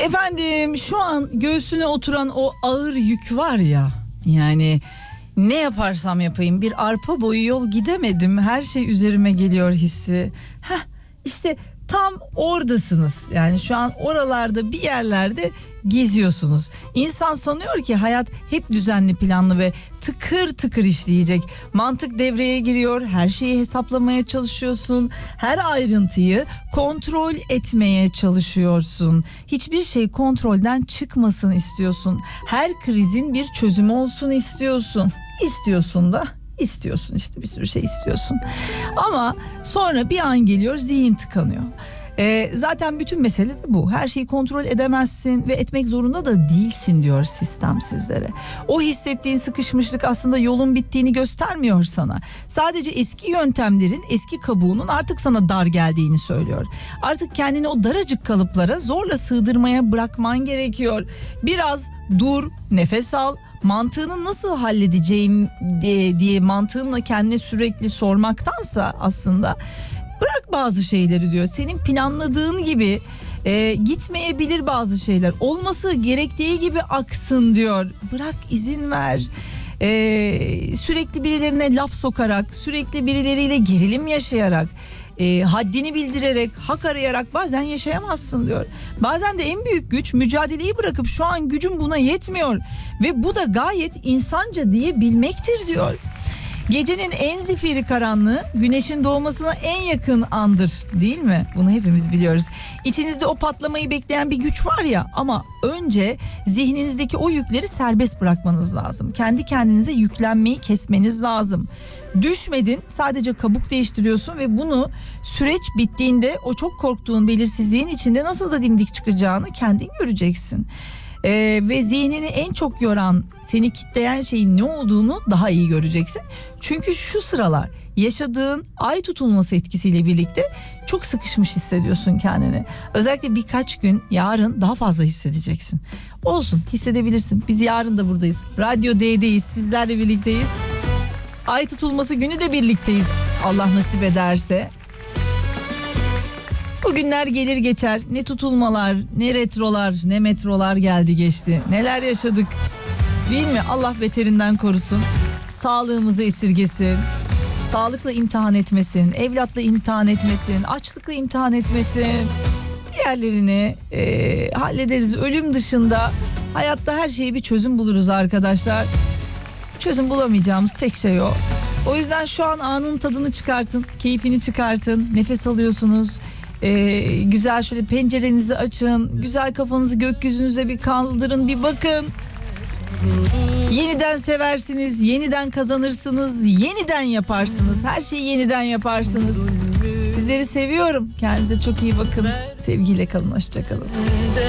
Efendim, şu an göğsüne oturan o ağır yük var ya, yani ne yaparsam yapayım bir arpa boyu yol gidemedim, her şey üzerime geliyor hissi. İşte tam oradasınız. Yani şu an oralarda bir yerlerde geziyorsunuz. İnsan sanıyor ki hayat hep düzenli, planlı ve tıkır tıkır işleyecek. Mantık devreye giriyor. Her şeyi hesaplamaya çalışıyorsun. Her ayrıntıyı kontrol etmeye çalışıyorsun. Hiçbir şey kontrolden çıkmasın istiyorsun. Her krizin bir çözümü olsun istiyorsun. İstiyorsun işte, bir sürü şey istiyorsun. Ama sonra bir an geliyor, zihin tıkanıyor. Zaten bütün mesele de bu. Her şeyi kontrol edemezsin ve etmek zorunda da değilsin diyor sistem sizlere. O hissettiğin sıkışmışlık aslında yolun bittiğini göstermiyor sana. Sadece eski yöntemlerin, eski kabuğunun artık sana dar geldiğini söylüyor. Artık kendini o daracık kalıplara zorla sığdırmaya bırakman gerekiyor. Biraz dur, nefes al. Mantığını nasıl halledeceğim diye mantığınla kendine sürekli sormaktansa aslında bırak bazı şeyleri diyor. Senin planladığın gibi gitmeyebilir bazı şeyler. Olması gerektiği gibi aksın diyor. Bırak, izin ver. Sürekli birilerine laf sokarak, sürekli birileriyle gerilim yaşayarak, haddini bildirerek, hak arayarak bazen yaşayamazsın diyor. Bazen de en büyük güç mücadeleyi bırakıp şu an gücüm buna yetmiyor ve bu da gayet insanca diyebilmektir diyor. Gecenin en zifiri karanlığı güneşin doğmasına en yakın andır, değil mi? Bunu hepimiz biliyoruz. İçinizde o patlamayı bekleyen bir güç var ya, ama önce zihninizdeki o yükleri serbest bırakmanız lazım. Kendi kendinize yüklenmeyi kesmeniz lazım. Düşmedin, sadece kabuk değiştiriyorsun ve bunu süreç bittiğinde o çok korktuğun belirsizliğin içinde nasıl da dimdik çıkacağını kendin göreceksin. Ve zihnini en çok yoran, seni kitleyen şeyin ne olduğunu daha iyi göreceksin. Çünkü şu sıralar yaşadığın ay tutulması etkisiyle birlikte çok sıkışmış hissediyorsun kendini. Özellikle birkaç gün, yarın daha fazla hissedeceksin. Olsun, hissedebilirsin. Biz yarın da buradayız. Radyo D'deyiz, sizlerle birlikteyiz. Ay tutulması günü de birlikteyiz, Allah nasip ederse. Bu günler gelir geçer. Ne tutulmalar, ne retrolar, ne metrolar geldi geçti. Neler yaşadık, değil mi? Allah beterinden korusun. Sağlığımızı esirgesin. Sağlıkla imtihan etmesin. Evlatla imtihan etmesin. Açlıkla imtihan etmesin. Diğerlerini hallederiz. Ölüm dışında hayatta her şeye bir çözüm buluruz arkadaşlar. Çözüm bulamayacağımız tek şey o. O yüzden şu an anın tadını çıkartın. Keyfini çıkartın. Nefes alıyorsunuz. Güzel şöyle pencerenizi açın, güzel kafanızı gökyüzünüze bir kaldırın, bir bakın. Yeniden seversiniz, yeniden kazanırsınız, yeniden yaparsınız, her şeyi yeniden yaparsınız. Sizleri seviyorum, kendinize çok iyi bakın, sevgiyle kalın, hoşça kalın.